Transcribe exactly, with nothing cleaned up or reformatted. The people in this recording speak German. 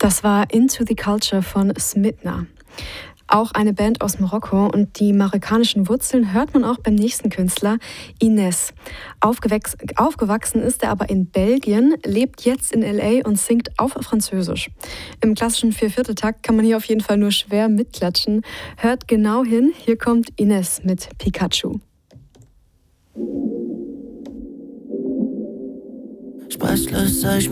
Das war Into the Culture von Smithna. Auch eine Band aus Marokko, und die marokkanischen Wurzeln hört man auch beim nächsten Künstler, Ines. Aufgewachs- aufgewachsen ist er aber in Belgien, lebt jetzt in L A und singt auf Französisch. Im klassischen Viervierteltakt kann man hier auf jeden Fall nur schwer mitklatschen. Hört genau hin, hier kommt Ines mit Pikachu. Je passe le seuil, je